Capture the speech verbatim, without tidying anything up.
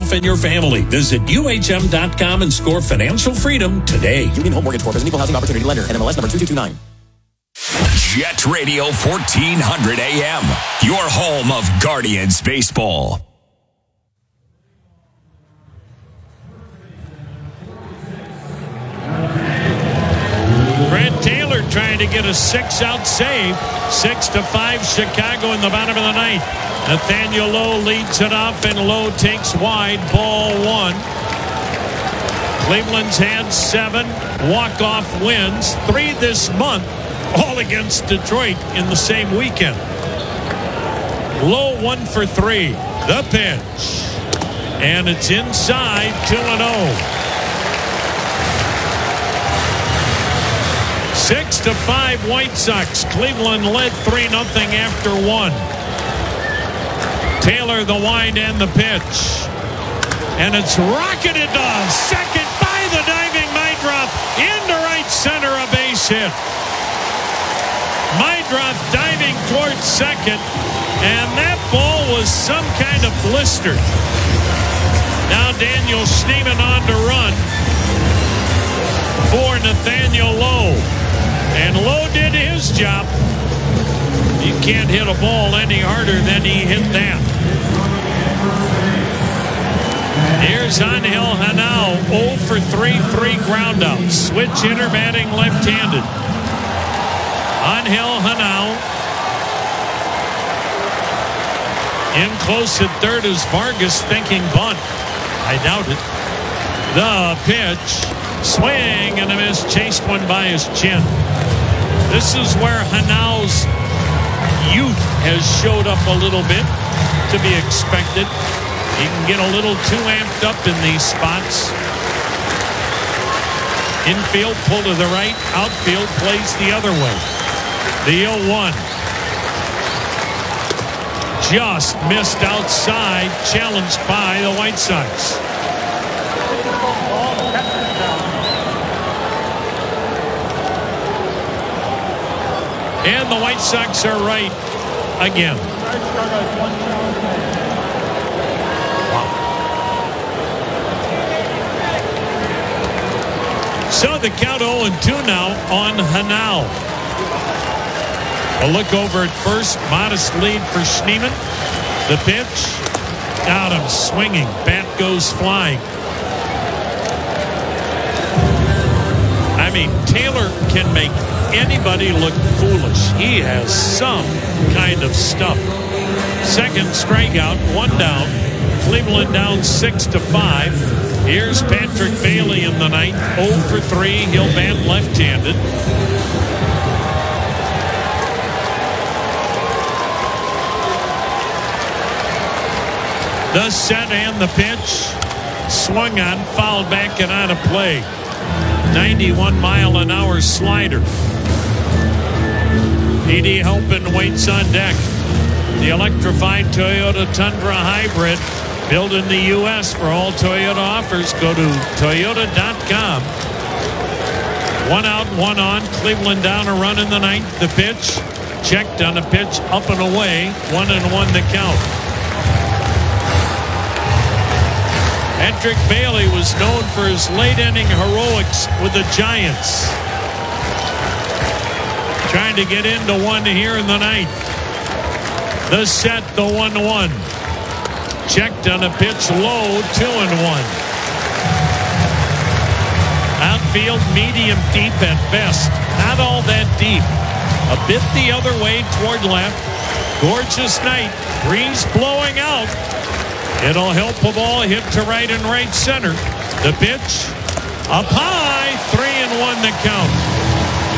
yourself and your family. Visit U H M dot com and score financial freedom today. Union Home Mortgage Corp is an equal housing opportunity lender. N M L S number two two two nine. Jet Radio fourteen hundred A M, your home of Guardians baseball. Grant Taylor trying to get a six-out save. Six to five, Chicago in the bottom of the ninth. Nathaniel Lowe leads it off, and Lowe takes wide. Ball one. Cleveland's had seven walk-off wins, three this month, all against Detroit in the same weekend. Lowe one for three. The pitch. And it's inside, two and oh. Six to five White Sox. Cleveland led three nothing after one. Taylor the wind and the pitch. And it's rocketed to second by the diving Mydroth into right center, a base hit. Mydroth diving towards second, and that ball was some kind of blister. Now Daniel Schneemann on to run for Nathaniel Lowe. And Lowe did his job. You can't hit a ball any harder than he hit that. Here's Angel Hanao, oh for three, three groundouts. Switch hitter batting left-handed. Angel Hanao. In close at third is Vargas, thinking bunt. I doubt it. The pitch. Swing and a miss. Chased one by his chin. This is where Hanao's youth has showed up a little bit, to be expected. He can get a little too amped up in these spots. Infield, pull to the right. Outfield plays the other way. The oh one. Just missed outside, challenged by the White Sox. And the White Sox are right again. Wow. So the count oh and two now on Hanao. A look over at first. Modest lead for Schneemann. The pitch. Got him swinging. Bat goes flying. I mean, Taylor can make anybody look foolish. He has some kind of stuff. Second strikeout, one down. Cleveland down six to five. Here's Patrick Bailey in the ninth. oh for three. He'll bat left-handed. The set and the pitch. Swung on, fouled back and out of play. ninety-one mile an hour slider. P D Halpin waits on deck. The electrified Toyota Tundra Hybrid, built in the U S for all Toyota offers. Go to Toyota dot com. One out, one on. Cleveland down a run in the ninth. The pitch. Checked on a pitch up and away. One and one the count. Patrick Bailey was known for his late inning heroics with the Giants. Trying to get into one here in the ninth. The set, the one one. Checked on a pitch low, two and one. Outfield medium deep at best. Not all that deep. A bit the other way toward left. Gorgeous night. Breeze blowing out. It'll help a ball hit to right and right center. The pitch up high, three and one the count.